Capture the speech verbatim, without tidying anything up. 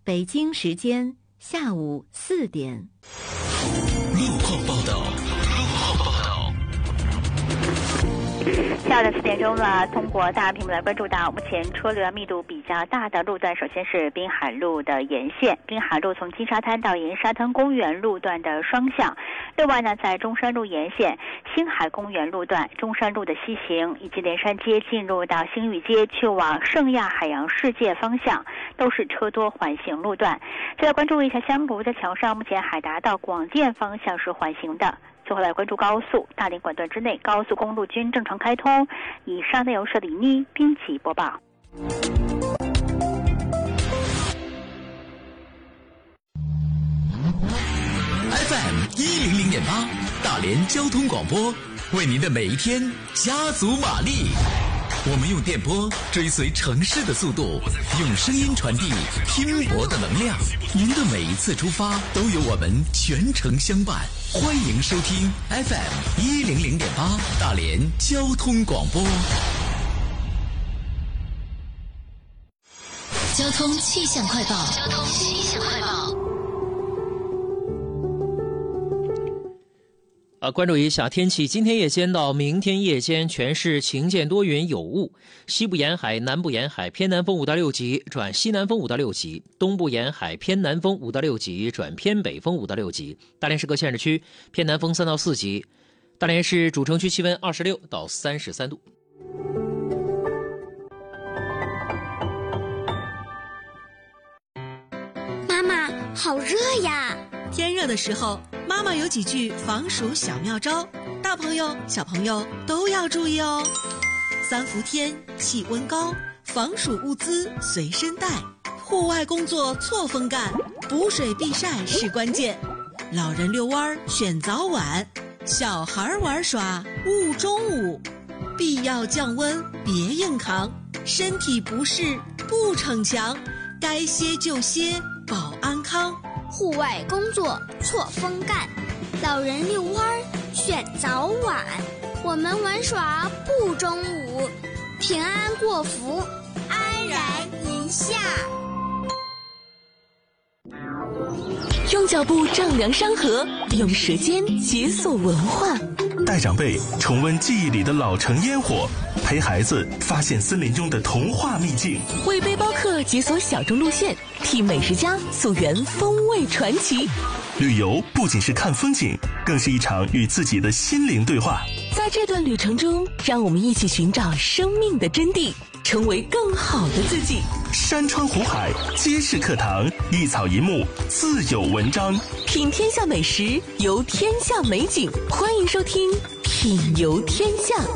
北京时间下午四点。 路况报道。路况报道。 下午的四点钟了，通过大屏幕来关注到目前车流密度比较大的路段，首先是滨海路的沿线，滨海路从金沙滩到沿沙滩公园路段的双向。另外呢，在中山路沿线星海公园路段、中山路的西行，以及连山街进入到星宇街去往圣亚海洋世界方向，都是车多缓行路段。再来关注一下香炉在桥上，目前海达到广电方向是缓行的。最后来关注高速，大连管段之内高速公路均正常开通。以上内容是李妮编辑播报。 F M 一零零点八，大连交通广播，为您的每一天加足马力。我们用电波追随城市的速度，用声音传递拼搏的能量。您的每一次出发都有我们全程相伴。欢迎收听 F M 一零零点八，大连交通广播。 交通气象快报。交通气象快报。 啊，关注一下天气。今天夜间到明天夜间全市晴间多云有雾，西部沿海、南部沿海偏南风五到六级转西南风五到六级，东部沿海偏南风五到六级转偏北风五到六级。大连市各县市区偏南风三到四级。大连市主城区气温二十六到三十三度。 妈妈，好热呀！ 天热的时候，妈妈有几句防暑小妙招，大朋友小朋友都要注意哦。三伏天气温高，防暑物资随身带，户外工作错风干，补水避晒是关键。老人遛弯选早晚，小孩玩耍勿中午，必要降温别硬扛，身体不适不逞强，该歇就歇保安康。 户外工作错风干，老人遛弯选早晚，我们玩耍不中午，平安过福安然一夏。 用脚步丈量山河，用舌尖解锁文化， 带长辈重温记忆里的老城烟火，陪孩子发现森林中的童话秘境， 为背包客解锁小众路线，替美食家溯源风味传奇。 旅游不仅是看风景，更是一场与自己的心灵对话。 在这段旅程中，让我们一起寻找生命的真谛，成为更好的自己。 山川湖海皆是课堂，一草一木自有文章。 品天下美食，游天下美景，欢迎收听《品游天下》。